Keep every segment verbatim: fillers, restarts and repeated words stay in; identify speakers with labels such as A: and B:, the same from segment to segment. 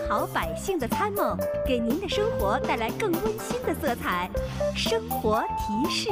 A: 好百姓的参谋，给您的生活带来更温馨的色彩。生活提示。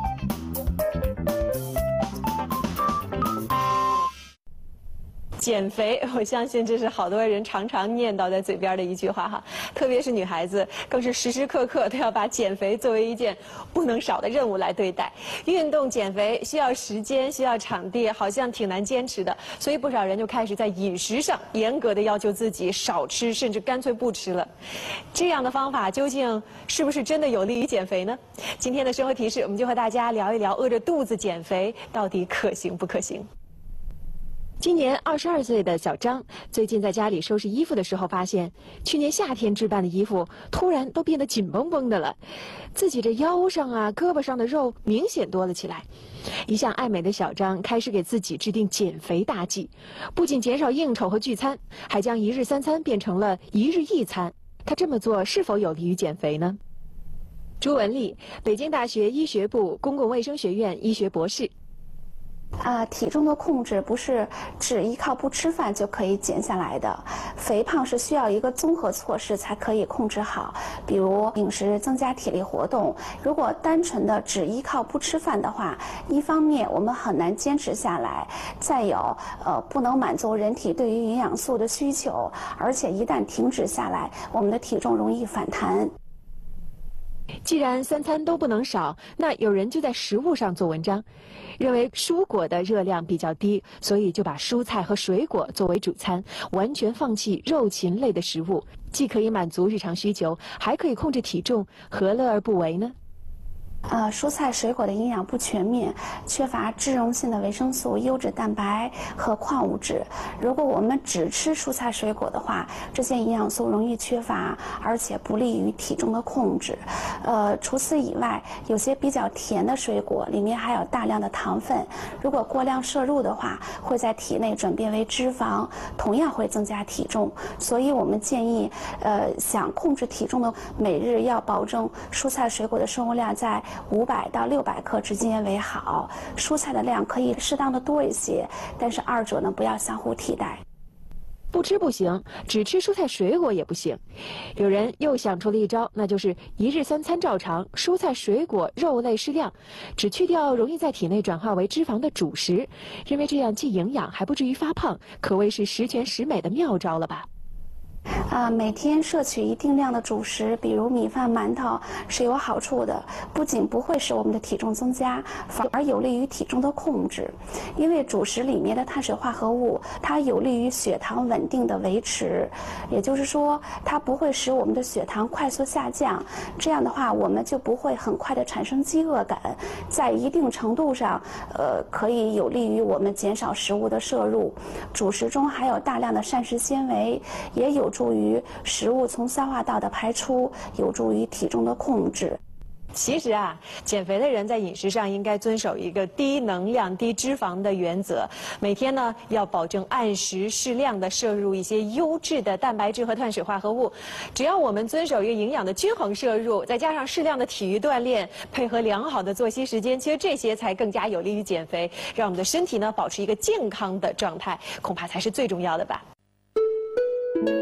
B: 减肥，我相信这是好多人常常念叨在嘴边的一句话哈，特别是女孩子，更是时时刻刻都要把减肥作为一件不能少的任务来对待。运动减肥需要时间，需要场地，好像挺难坚持的，所以不少人就开始在饮食上严格的要求自己少吃，甚至干脆不吃了。这样的方法究竟是不是真的有利于减肥呢？今天的生活提示，我们就和大家聊一聊饿着肚子减肥到底可行不可行。今年二十二岁的小张，最近在家里收拾衣服的时候，发现去年夏天置办的衣服突然都变得紧绷绷的了，自己这腰上啊、胳膊上的肉明显多了起来。一向爱美的小张开始给自己制定减肥大计，不仅减少应酬和聚餐，还将一日三餐变成了一日一餐。他这么做是否有利于减肥呢？朱文丽，北京大学医学部公共卫生学院医学博士。
C: 啊，体重的控制不是只依靠不吃饭就可以减下来的，肥胖是需要一个综合措施才可以控制好，比如饮食、增加体力活动。如果单纯的只依靠不吃饭的话，一方面我们很难坚持下来，再有呃不能满足人体对于营养素的需求，而且一旦停止下来，我们的体重容易反弹。
B: 既然三餐都不能少，那有人就在食物上做文章，认为蔬果的热量比较低，所以就把蔬菜和水果作为主餐，完全放弃肉禽类的食物，既可以满足日常需求，还可以控制体重，何乐而不为呢？
C: 呃，蔬菜水果的营养不全面，缺乏脂溶性的维生素、优质蛋白和矿物质。如果我们只吃蔬菜水果的话，这些营养素容易缺乏，而且不利于体重的控制。呃，除此以外，有些比较甜的水果里面含有大量的糖分，如果过量摄入的话，会在体内转变为脂肪，同样会增加体重。所以我们建议，呃，想控制体重的，每日要保证蔬菜水果的摄入量在五百到六百克之间为好，蔬菜的量可以适当的多一些，但是二者呢不要相互替代。
B: 不吃不行，只吃蔬菜水果也不行。有人又想出了一招，那就是一日三餐照常，蔬菜水果肉类适量，只去掉容易在体内转化为脂肪的主食，认为这样既营养还不至于发胖，可谓是十全十美的妙招了吧。
C: 啊，每天摄取一定量的主食，比如米饭、馒头，是有好处的。不仅不会使我们的体重增加，反而有利于体重的控制。因为主食里面的碳水化合物，它有利于血糖稳定的维持，也就是说，它不会使我们的血糖快速下降。这样的话，我们就不会很快的产生饥饿感，在一定程度上，呃，可以有利于我们减少食物的摄入。主食中含有大量的膳食纤维，也有助于食物从消化道的排出，有助于体重的控制。
B: 其实啊，减肥的人在饮食上应该遵守一个低能量、低脂肪的原则。每天呢，要保证按时适量的摄入一些优质的蛋白质和碳水化合物。只要我们遵守一个营养的均衡摄入，再加上适量的体育锻炼，配合良好的作息时间，其实这些才更加有利于减肥，让我们的身体呢保持一个健康的状态，恐怕才是最重要的吧。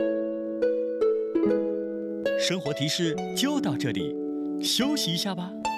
D: 生活提示就到这里，休息一下吧。